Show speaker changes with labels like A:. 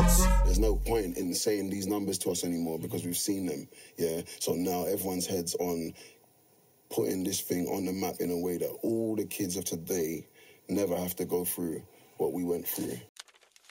A: There's no point in saying these numbers to us anymore because we've seen them, yeah? So now everyone's head's on putting this thing on the map in a way that all the kids of today never have to go through what we went through.